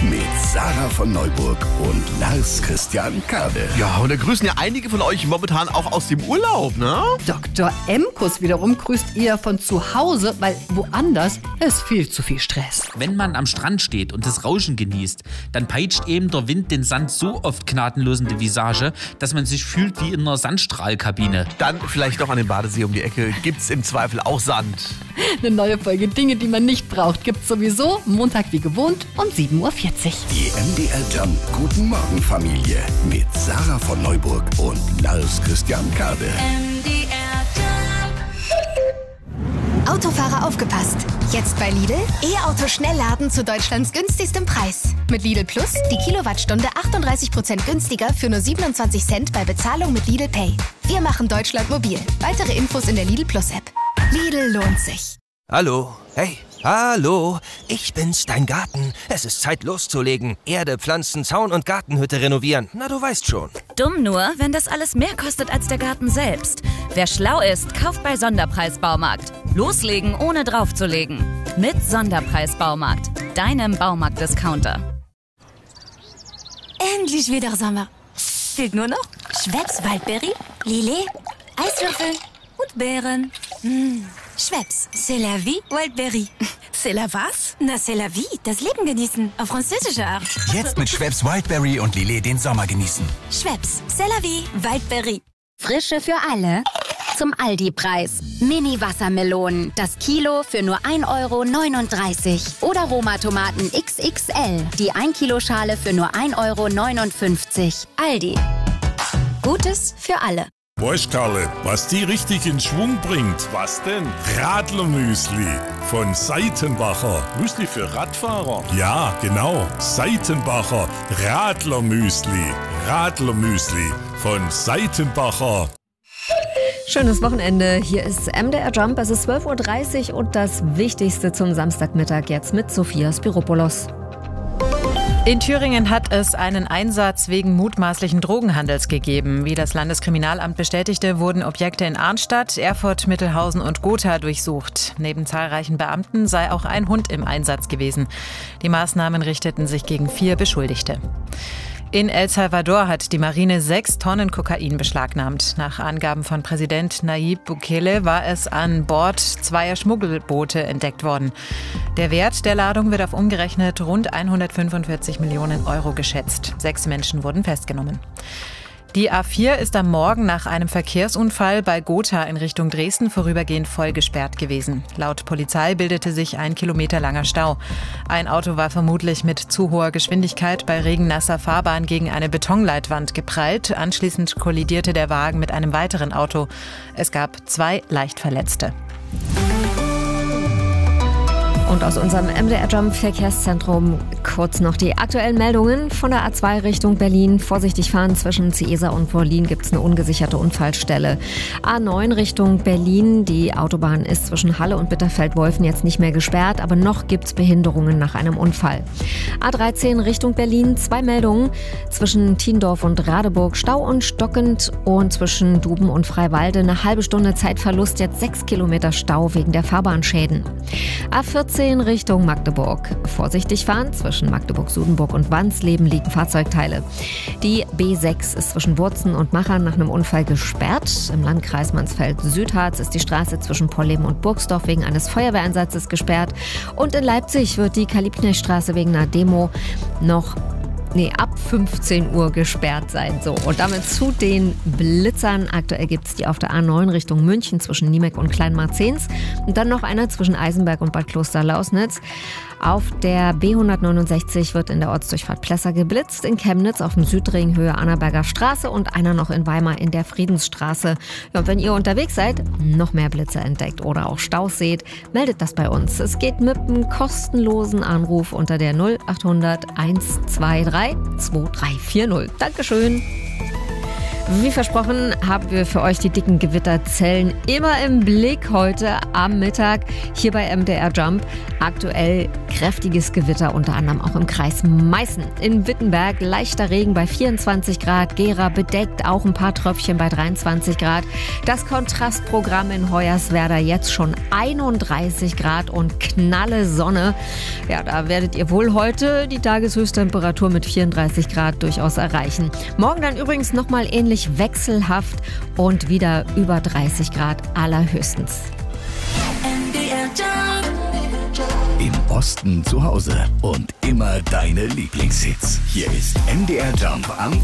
mit Sarah von Neuburg und Lars Christian Kade. Ja, und da grüßen ja einige von euch momentan auch aus dem Urlaub, ne? Dr. Emkus wiederum grüßt eher von zu Hause, weil woanders ist viel zu viel Stress. Wenn man am Strand steht und das Rauschen genießt, dann peitscht eben der Wind den Sand so oft gnadenlos in die Visage, dass man sich fühlt wie in einer Sandstrahlkabine. Dann vielleicht noch an den Badesee um die Ecke. Gibt's im Zweifel auch Sand. Eine neue Folge Dinge, die man nicht braucht, gibt's sowieso Montag wie gewohnt um 7.40 Uhr. Die MDR Jump Guten Morgen Familie mit Sarah von Neuburg und Lars Christian Kade. Autofahrer aufgepasst! Jetzt bei Lidl E-Auto Schnellladen zu Deutschlands günstigstem Preis. Mit Lidl Plus die Kilowattstunde 38% günstiger für nur 27 Cent bei Bezahlung mit Lidl Pay. Wir machen Deutschland mobil. Weitere Infos in der Lidl Plus App. Lidl lohnt sich. Hallo, hey, hallo, ich bin's, dein Garten. Es ist Zeit loszulegen. Erde, Pflanzen, Zaun und Gartenhütte renovieren. Na, du weißt schon. Dumm nur, wenn das alles mehr kostet als der Garten selbst. Wer schlau ist, kauft bei Sonderpreis Baumarkt. Loslegen, ohne draufzulegen. Mit Sonderpreis Baumarkt, deinem Baumarkt-Discounter. Endlich wieder Sommer. Fehlt nur noch Schweppes Waldberry, Lillet, Eiswürfel und Beeren. Schweppes, c'est la vie, Wildberry. C'est la was? Na, c'est la vie, das Leben genießen, auf französische Art. Jetzt mit Schweppes Wildberry und Lillet den Sommer genießen. Schweppes, c'est la vie, Wildberry. Frische für alle. Zum Aldi-Preis. Mini-Wassermelonen. Das Kilo für nur 1,39 €. Oder Roma-Tomaten XXL. Die 1-Kilo-Schale für nur 1,59 €. Aldi. Gutes für alle. Weißt Karle, was die richtig in Schwung bringt? Was denn? Radlermüsli von Seitenbacher. Müsli für Radfahrer? Ja, genau. Seitenbacher Radlermüsli. Radlermüsli von Seitenbacher. Schönes Wochenende. Hier ist MDR Jump. Es ist 12.30 Uhr und das Wichtigste zum Samstagmittag jetzt mit Sophia Spiropoulos. In Thüringen hat es einen Einsatz wegen mutmaßlichen Drogenhandels gegeben. Wie das Landeskriminalamt bestätigte, wurden Objekte in Arnstadt, Erfurt, Mittelhausen und Gotha durchsucht. Neben zahlreichen Beamten sei auch ein Hund im Einsatz gewesen. Die Maßnahmen richteten sich gegen 4 Beschuldigte. In El Salvador hat die Marine 6 Tonnen Kokain beschlagnahmt. Nach Angaben von Präsident Nayib Bukele war es an Bord 2 Schmuggelboote entdeckt worden. Der Wert der Ladung wird auf umgerechnet rund 145 Millionen € geschätzt. 6 Menschen wurden festgenommen. Die A4 ist am Morgen nach einem Verkehrsunfall bei Gotha in Richtung Dresden vorübergehend voll gesperrt gewesen. Laut Polizei bildete sich ein kilometerlanger Stau. Ein Auto war vermutlich mit zu hoher Geschwindigkeit bei regennasser Fahrbahn gegen eine Betonleitwand geprallt. Anschließend kollidierte der Wagen mit einem weiteren Auto. Es gab 2 Leichtverletzte. Und aus unserem MDR Jump Verkehrszentrum kurz noch die aktuellen Meldungen von der A2 Richtung Berlin. Vorsichtig fahren, zwischen Ciesa und Wollin gibt es eine ungesicherte Unfallstelle. A9 Richtung Berlin, die Autobahn ist zwischen Halle und Bitterfeld-Wolfen jetzt nicht mehr gesperrt, aber noch gibt es Behinderungen nach einem Unfall. A13 Richtung Berlin, 2 Meldungen, zwischen Tiendorf und Radeburg Stau und stockend und zwischen Duben und Freiwalde eine halbe Stunde Zeitverlust, jetzt 6 Kilometer Stau wegen der Fahrbahnschäden. A14 Richtung Magdeburg. Vorsichtig fahren, zwischen Magdeburg-Sudenburg und Wansleben liegen Fahrzeugteile. Die B6 ist zwischen Wurzen und Machern nach einem Unfall gesperrt. Im Landkreis Mansfeld-Südharz ist die Straße zwischen Polleben und Burgsdorf wegen eines Feuerwehreinsatzes gesperrt. Und in Leipzig wird die Karl-Liebknecht-Straße wegen einer Demo ab 15 Uhr gesperrt sein. So, und damit zu den Blitzern. Aktuell gibt es die auf der A9 Richtung München zwischen Niemek und Kleinmarzens. Und dann noch einer zwischen Eisenberg und Bad Kloster-Lausnitz. Auf der B169 wird in der Ortsdurchfahrt Plesser geblitzt. In Chemnitz auf dem Südring Höhe Annaberger Straße und einer noch in Weimar in der Friedensstraße. Ja, und wenn ihr unterwegs seid, noch mehr Blitze entdeckt oder auch Staus seht, meldet das bei uns. Es geht mit einem kostenlosen Anruf unter der 0800 123 2340. Dankeschön. Wie versprochen haben wir für euch die dicken Gewitterzellen immer im Blick heute am Mittag hier bei MDR Jump. Aktuell kräftiges Gewitter, unter anderem auch im Kreis Meißen. In Wittenberg leichter Regen bei 24 Grad, Gera bedeckt, auch ein paar Tröpfchen bei 23 Grad. Das Kontrastprogramm in Hoyerswerda jetzt schon 31 Grad und knalle Sonne. Ja, da werdet ihr wohl heute die Tageshöchsttemperatur mit 34 Grad durchaus erreichen. Morgen dann übrigens nochmal ähnlich wechselhaft und wieder über 30 Grad allerhöchstens. Im Osten zu Hause und immer deine Lieblingshits. Hier ist MDR Jump am